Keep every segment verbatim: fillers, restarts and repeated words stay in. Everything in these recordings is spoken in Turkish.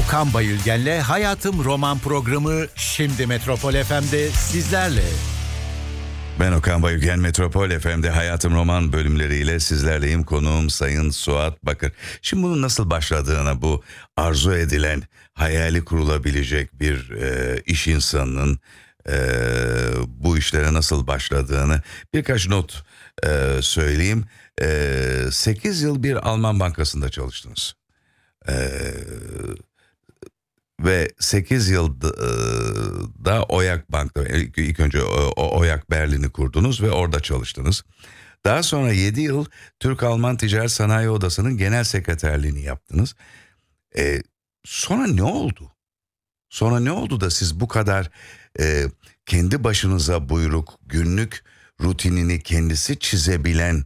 Okan Bayülgen'le Hayatım Roman programı şimdi Metropol F M'de sizlerle. Ben Okan Bayülgen, Metropol F M'de Hayatım Roman bölümleriyle sizlerleyim. Konuğum Sayın Suat Bakır. Şimdi bunun nasıl başladığına, bu arzu edilen, hayali kurulabilecek bir e, iş insanının e, bu işlere nasıl başladığını birkaç not e, söyleyeyim. E, sekiz yıl bir Alman bankasında çalıştınız. Eee... Ve sekiz yılda Oyak Bank'ta, ilk önce Oyak Berlin'i kurdunuz ve orada çalıştınız. Daha sonra yedi yıl Türk-Alman Ticaret Sanayi Odası'nın genel sekreterliğini yaptınız. Ee, sonra ne oldu? Sonra ne oldu da siz bu kadar e, kendi başınıza buyruk, günlük rutinini kendisi çizebilen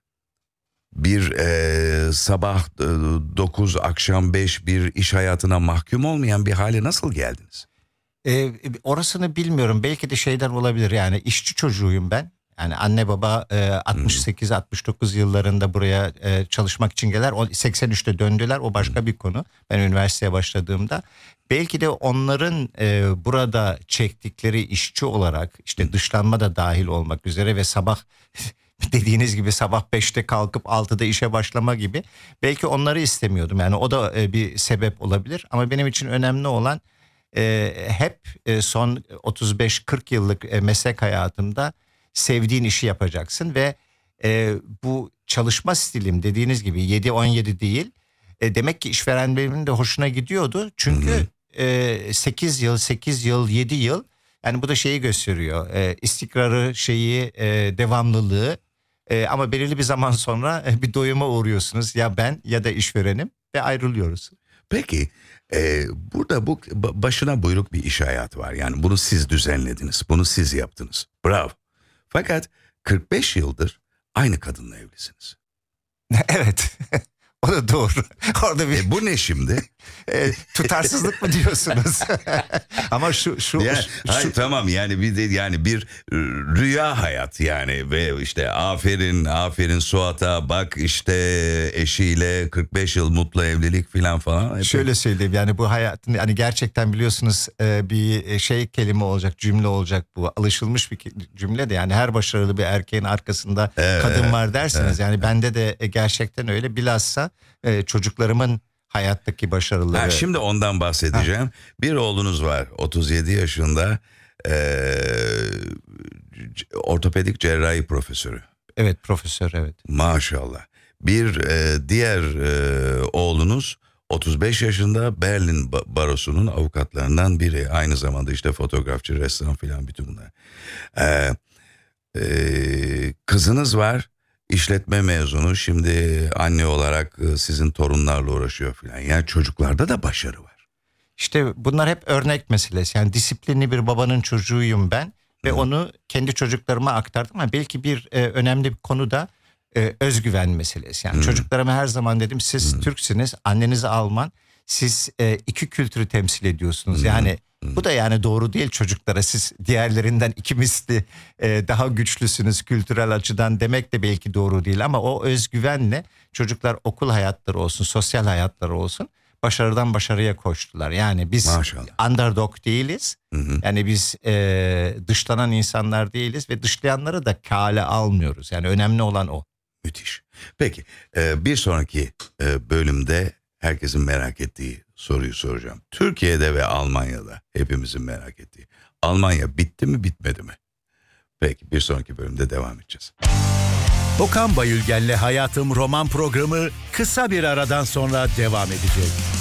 bir e, sabah e, dokuz akşam beş bir iş hayatına mahkum olmayan bir hale nasıl geldiniz? E, orasını bilmiyorum. Belki de şeyden olabilir, yani işçi çocuğuyum ben. Yani anne baba e, altmış sekiz altmış dokuz yıllarında buraya e, çalışmak için geldiler. O, seksen üçte döndüler. O başka hmm. bir konu. Ben üniversiteye başladığımda. Belki de onların e, burada çektikleri işçi olarak, işte hmm. dışlanma da dahil olmak üzere ve sabah dediğiniz gibi sabah beşte kalkıp altıda işe başlama gibi, belki onları istemiyordum. Yani o da e, bir sebep olabilir. Ama benim için önemli olan e, hep e, son otuz beş kırk yıllık e, meslek hayatımda sevdiğin işi yapacaksın ve e, bu çalışma stilim dediğiniz gibi yedi on yedi değil. E, demek ki işverenlerimin de hoşuna gidiyordu. Çünkü e, sekiz yıl sekiz yıl yedi yıl, yani bu da şeyi gösteriyor. E, istikrarı, şeyi, e, devamlılığı. E, ama belirli bir zaman sonra e, bir doyuma uğruyorsunuz. Ya ben ya da işverenim ve ayrılıyoruz. Peki e, burada bu başına buyruk bir iş hayatı var. Yani bunu siz düzenlediniz. Bunu siz yaptınız. Bravo. Fakat kırk beş yıldır aynı kadınla evlisiniz. Evet. O da doğru. Orada bir... E bu ne şimdi? E, tutarsızlık mı diyorsunuz? Ama şu şu, yani, şu hayır, tamam yani bir de yani bir rüya hayat yani, ve işte aferin aferin Suat'a bak, işte eşiyle kırk beş yıl mutlu evlilik filan falan. Şöyle söyleyeyim, yani bu hayatın, hani gerçekten biliyorsunuz bir şey kelime olacak, cümle olacak, bu alışılmış bir cümle de, yani her başarılı bir erkeğin arkasında evet, kadın var dersiniz. Evet, yani bende de gerçekten öyle, bilhassa çocuklarımın hayattaki başarıları. Ha, şimdi ondan bahsedeceğim. Ha. Bir oğlunuz var, otuz yedi yaşında, ee, ortopedik cerrahi profesörü. Evet, profesör, evet. Maşallah. Bir e, diğer e, oğlunuz otuz beş yaşında, Berlin Barosu'nun avukatlarından biri. Aynı zamanda işte fotoğrafçı, ressam filan, bütün bunlar. Ee, e, kızınız var. İşletme mezunu, şimdi anne olarak sizin torunlarla uğraşıyor filan. Yani çocuklarda da başarı var. İşte bunlar hep örnek meselesi. Yani disiplinli bir babanın çocuğuyum ben ve Hı. onu kendi çocuklarıma aktardım. Ama belki bir e, önemli bir konu da e, özgüven meselesi. Yani Hı. çocuklarıma her zaman dedim, siz Hı. Türksünüz, anneniz Alman, siz e, iki kültürü temsil ediyorsunuz. Hı. Yani bu da yani doğru değil çocuklara. Siz diğerlerinden iki misli e, daha güçlüsünüz kültürel açıdan demek de belki doğru değil. Ama o özgüvenle çocuklar okul hayatları olsun, sosyal hayatları olsun, başarıdan başarıya koştular. Yani biz Maşallah. underdog değiliz. Hı hı. Yani biz e, dışlanan insanlar değiliz ve dışlayanları da kale almıyoruz. Yani önemli olan o. Müthiş. Peki e, bir sonraki e, bölümde herkesin merak ettiği soruyu soracağım. Türkiye'de ve Almanya'da hepimizin merak ettiği. Almanya bitti mi, bitmedi mi? Peki bir sonraki bölümde devam edeceğiz. Okan Bayülgen'le Hayatım Roman programı kısa bir aradan sonra devam edecek.